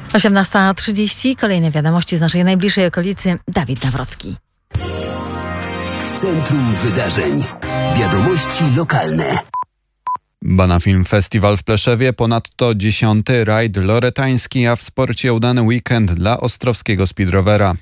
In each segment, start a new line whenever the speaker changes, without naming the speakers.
18:30. Kolejne wiadomości z naszej najbliższej okolicy. Dawid Nawrocki.
W centrum wydarzeń. Wiadomości lokalne.
Bana Film Festival w Pleszewie, ponadto 10. rajd loretański, a w sporcie udany weekend dla ostrowskiego speedrovera.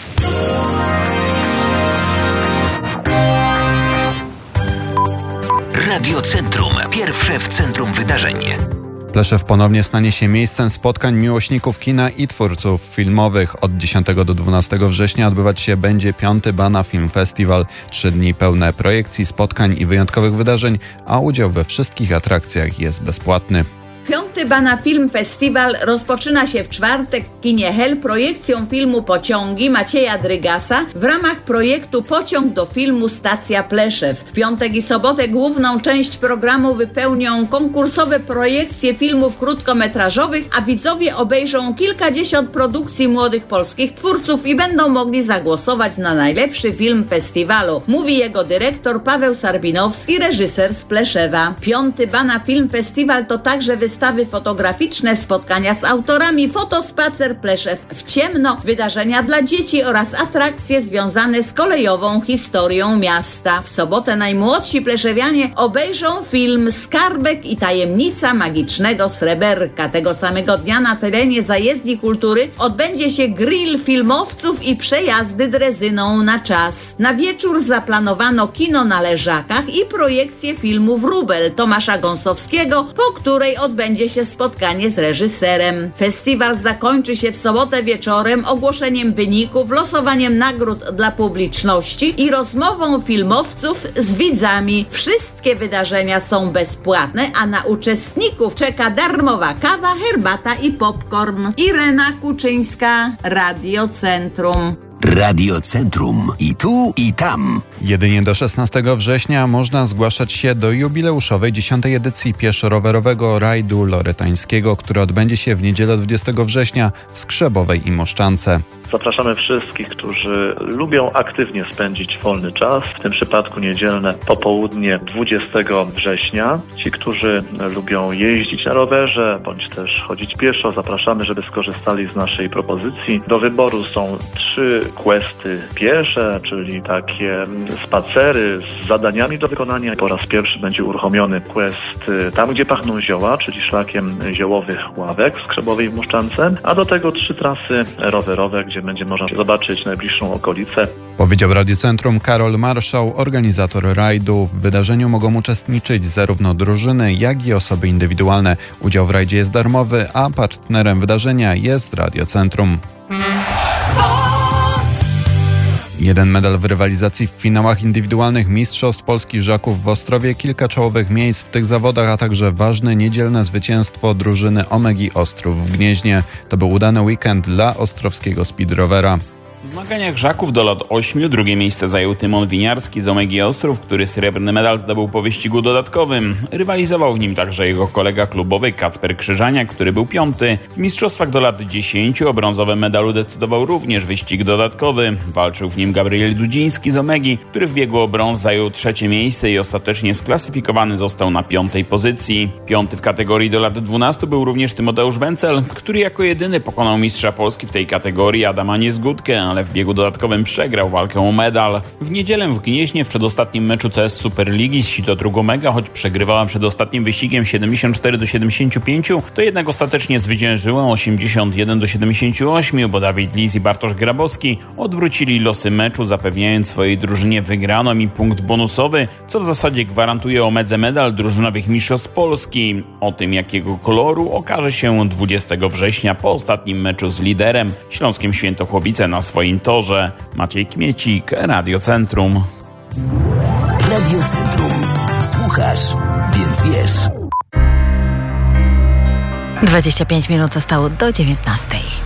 Radio Centrum. Pierwsze w centrum wydarzeń.
Pleszew ponownie stanie się miejscem spotkań miłośników kina i twórców filmowych. Od 10 do 12 września odbywać się będzie 5. Bana Film Festival. 3 dni pełne projekcji, spotkań i wyjątkowych wydarzeń, a udział we wszystkich atrakcjach jest bezpłatny.
5. Bana Film Festival rozpoczyna się w czwartek w kinie Hel projekcją filmu Pociągi Macieja Drygasa w ramach projektu Pociąg do filmu Stacja Pleszew. W piątek i sobotę główną część programu wypełnią konkursowe projekcje filmów krótkometrażowych, a widzowie obejrzą kilkadziesiąt produkcji młodych polskich twórców i będą mogli zagłosować na najlepszy film festiwalu, mówi jego dyrektor Paweł Sarbinowski, reżyser z Pleszewa. 5. Bana Film Festival to także wystawy fotograficzne, spotkania z autorami, fotospacer Pleszew w ciemno, wydarzenia dla dzieci oraz atrakcje związane z kolejową historią miasta. W sobotę najmłodsi pleszewianie obejrzą film Skarbek i tajemnica magicznego sreberka. Tego samego dnia na terenie zajezdni kultury odbędzie się grill filmowców i przejazdy drezyną na czas. Na wieczór zaplanowano kino na Leżakach i projekcję filmu Wróbel Tomasza Gąsowskiego, po której odbędzie się spotkanie z reżyserem. Festiwal zakończy się w sobotę wieczorem ogłoszeniem wyników, losowaniem nagród dla publiczności i rozmową filmowców z widzami. Wszystkie wydarzenia są bezpłatne, a na uczestników czeka darmowa kawa, herbata i popcorn. Irena Kuczyńska, Radio Centrum.
Radio Centrum. I tu, i tam.
Jedynie do 16 września można zgłaszać się do jubileuszowej 10. edycji pieszo-rowerowego rajdu loretańskiego, który odbędzie się w niedzielę 20 września w Skrzepowej i Moszczance.
Zapraszamy wszystkich, którzy lubią aktywnie spędzić wolny czas, w tym przypadku niedzielne popołudnie 20 września. Ci, którzy lubią jeździć na rowerze bądź też chodzić pieszo, zapraszamy, żeby skorzystali z naszej propozycji. Do wyboru są 3 questy piesze, czyli takie spacery z zadaniami do wykonania. Po raz pierwszy będzie uruchomiony quest Tam, gdzie pachną zioła, czyli szlakiem ziołowych ławek w Skrzepowej i Moszczance, a do tego 3 trasy rowerowe, gdzie będzie można zobaczyć najbliższą okolicę.
Powiedział Radio Centrum Karol Marszał, organizator rajdu. W wydarzeniu mogą uczestniczyć zarówno drużyny, jak i osoby indywidualne. Udział w rajdzie jest darmowy, a partnerem wydarzenia jest Radio Centrum. 1 medal w rywalizacji w finałach indywidualnych Mistrzostw Polski Żaków w Ostrowie, kilka czołowych miejsc w tych zawodach, a także ważne niedzielne zwycięstwo drużyny Omegi Ostrów w Gnieźnie. To był udany weekend dla ostrowskiego speedrovera.
W zmaganiach Żaków do lat 8 drugie miejsce zajął Tymon Winiarski z Omegi Ostrów, który srebrny medal zdobył po wyścigu dodatkowym. Rywalizował w nim także jego kolega klubowy Kacper Krzyżaniak, który był 5. W mistrzostwach do lat 10 o brązowym medalu decydował również wyścig dodatkowy. Walczył w nim Gabriel Dudziński z Omegi, który w biegu o brąz zajął 3. miejsce i ostatecznie sklasyfikowany został na 5. pozycji. 5. w kategorii do lat 12 był również Tymoteusz Wencel, który jako jedyny pokonał mistrza Polski w tej kategorii Adama Niezgódkę, ale w biegu dodatkowym przegrał walkę o medal. W niedzielę w Gnieźnie w przedostatnim meczu CS Superligi z Sito Mega, choć przegrywała przed ostatnim wyścigiem 74-75, to jednak ostatecznie zwyciężyła 81-78, bo Dawid Lis i Bartosz Grabowski odwrócili losy meczu, zapewniając swojej drużynie wygraną i punkt bonusowy, co w zasadzie gwarantuje Omedze medal drużynowych mistrzostw Polski. O tym, jakiego koloru, okaże się 20 września po ostatnim meczu z liderem, Śląskiem Świętochłowice na swoim torze. Maciej Kmiecik, Radio Centrum.
Radio Centrum. Słuchasz, więc wiesz.
25 minut zostało do 19.